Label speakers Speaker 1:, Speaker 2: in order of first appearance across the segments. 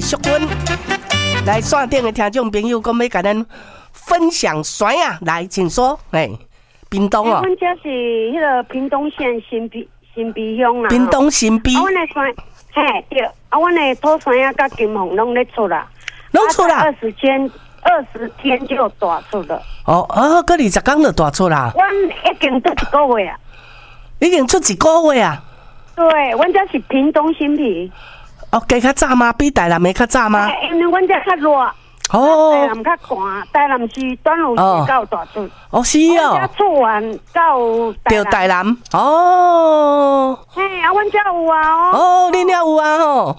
Speaker 1: 淑芬，来线顶的听众朋友，讲要甲咱分享酸啊，来，请说，屏东哦。
Speaker 2: 阮这是迄个屏东县新皮乡啦。
Speaker 1: 屏东新皮。
Speaker 2: 阮的酸，对，阮的土酸啊，甲金凤拢咧出啦。
Speaker 1: 拢出啦。
Speaker 2: 20天就大出了。
Speaker 1: 搁20天就大出啦。
Speaker 2: 阮已经出1个月啊。
Speaker 1: 已经出1个月啊。
Speaker 2: 对，阮这是屏东新皮。
Speaker 1: 加较早吗？比台南的较早吗？
Speaker 2: 因为阮这较热。台南较寒，台南是端午节到大出。
Speaker 1: 是哦。
Speaker 2: 阮这出完到
Speaker 1: 台南。阮
Speaker 2: 这有啊。
Speaker 1: 恁遐有啊吼。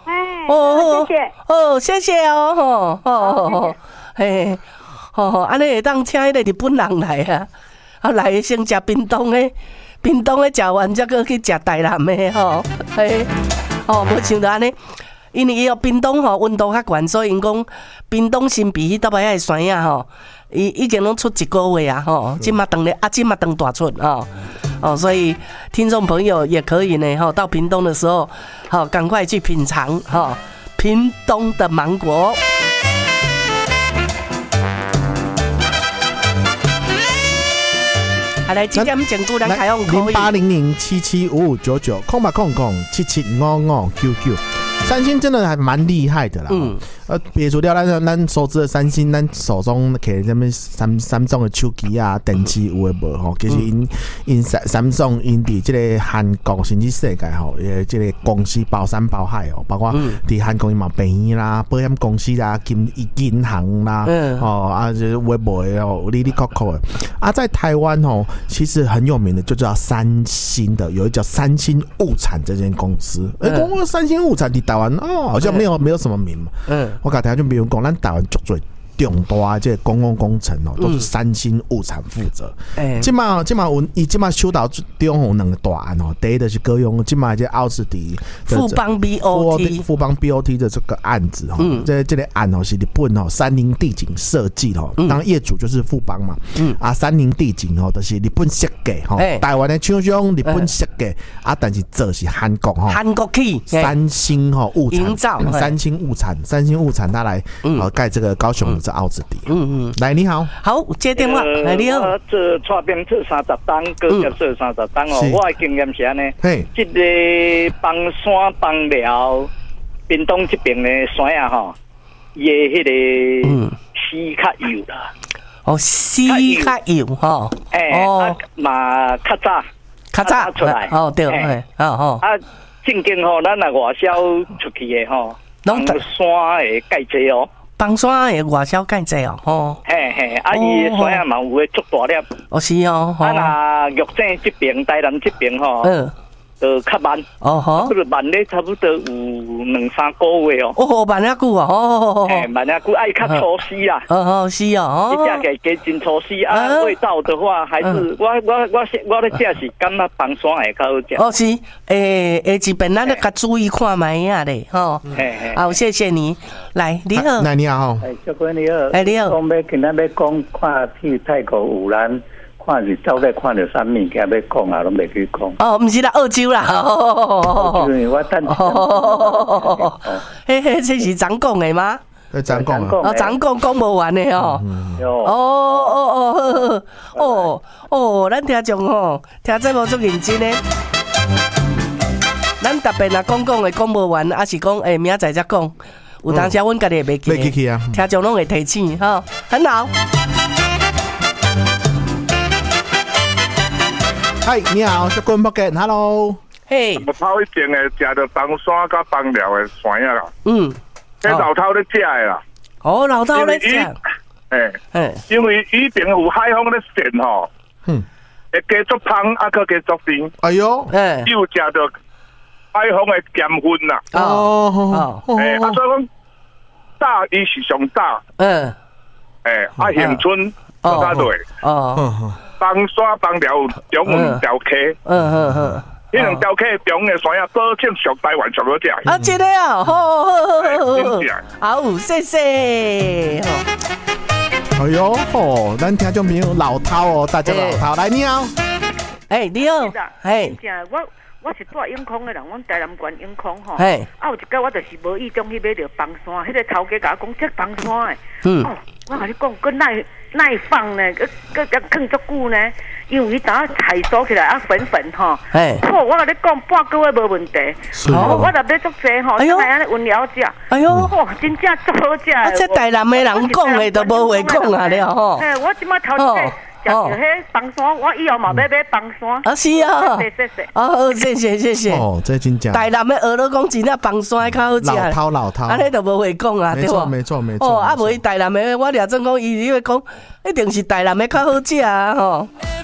Speaker 1: 谢谢。谢谢哦安尼会当请迄个日本人来啊，来先食屏东的食完才搁去食台南的无想到安尼，因为伊屏东温度较悬，所以因讲屏东新皮迄搭摆的酸啊伊已经拢出1个月啊即马当大出所以听众朋友也可以呢到屏东的时候赶快去品尝屏东的芒果。来，这点整句咱开放可以。
Speaker 3: 0800775599，0800775599。三星真的还蛮厉害的啦。撇除掉咱熟知的三星，咱手中摕什么三种的手机啊、电池有诶无吼？其实因三种因伫即个韩国甚至世界吼，即个公司包山包海哦，包括伫韩国伊嘛病院啦、保险公司啦、银行啦，就是微博哦，里里扣扣的。在台湾哦，其实很有名的就叫三星的，有一叫三星物产这间公司。讲三星物产伫台湾好像没有什么名嘛。我甲台就比如讲，咱台湾足多重大这公共工程都是三星物产负责。即马伊即马收到中红2个大案第一就是高雄即马这奥斯迪
Speaker 1: 富邦 BOT
Speaker 3: 的这个案子这个案是日本三菱地景设计当然业主就是富邦嘛。三菱地景就是日本设计台湾的厂商日本设计但是做是韩国
Speaker 1: 去
Speaker 3: 三星物产
Speaker 1: 营造
Speaker 3: 三星物产他来盖这个高雄的这奥斯迪。来你好，
Speaker 1: 接电话。来你好，
Speaker 4: 我做蔡边做30档，搁接做30档我的经验是安尼，这个邦山邦寮屏东这边的山啊伊的迄个丝较油啦。
Speaker 1: 丝较油
Speaker 4: 嘛较早出来。
Speaker 1: 对
Speaker 4: 正经咱若外销出去的邦山会介济
Speaker 1: 邦山的外销介济伊
Speaker 4: 的山啊嘛有诶足大粒。
Speaker 1: 是
Speaker 4: 若玉井这边、台南这边就较慢。慢咧差不多有2-3个月
Speaker 1: 慢遐久
Speaker 4: 慢遐久爱较粗丝啦。
Speaker 1: 是
Speaker 4: 你食真粗丝味道的话还是我咧食是感觉邦山会较好食。
Speaker 1: 是下一遍咱咧较注意看卖啊咧谢谢你。来你好，
Speaker 3: 你好，
Speaker 5: 小哥你好，
Speaker 1: 你好。
Speaker 5: 讲今仔要讲看去泰国有咱。看是走来看到啥物件要讲啊，拢袂去讲。
Speaker 1: 不是啦，澳洲啦。
Speaker 5: 我等。
Speaker 1: 这是怎讲的吗？
Speaker 3: 怎讲
Speaker 1: 啊？怎讲无完的咱听众听这么足认真的。咱特别讲的讲无完，还是讲明仔载才讲。有当时阮家己会袂记啊，听众拢会提醒很好。
Speaker 3: 嗨，你好，是关博健 ，Hello。
Speaker 6: 我头一前的食到邦山甲邦寮的山啊啦。迄老头咧食的啦。
Speaker 1: 老头咧食。
Speaker 6: 因为以前有海风咧扇会加足芳，佮加足甜。
Speaker 3: 哎呦，
Speaker 6: 又食到海风的咸分啦。所以讲大伊是上大。恒春做较对。邦山邦寮中有2条溪，迄2条溪中的山啊，保证属台湾上好食。
Speaker 1: 真的好，谢谢。
Speaker 3: 哎呦咱听众朋友老饕大家老饕来你好。
Speaker 1: 你好，
Speaker 7: 我是住永康的人，阮台南县永康吼。啊，有一个我就是无意中去买着房山，迄个头家甲我讲，这房山的。哦，我甲你讲，佮耐放呢，佮放足久呢，因为伊当菜煮起来啊粉吼。好，我甲你讲，半个月无问题。哦，我若买足济吼，真系安尼温了食。
Speaker 1: 哎呦，
Speaker 7: 哇，真正足好食。
Speaker 1: 啊，这台南的人讲的都无话讲啊了吼。
Speaker 7: 我即摆头一个。食着迄房山，我以后嘛要买房山。
Speaker 1: 啊是啊，哦，谢谢。
Speaker 3: 哦，这真正。
Speaker 1: 台南的蚵仔讲真正房山较好食。
Speaker 3: 老头。
Speaker 1: 安尼都无话讲啊，对无？
Speaker 3: 没错。
Speaker 1: 哦，啊无伊台南的，我俩总讲伊会讲，一定是台南的较好食啊，吼。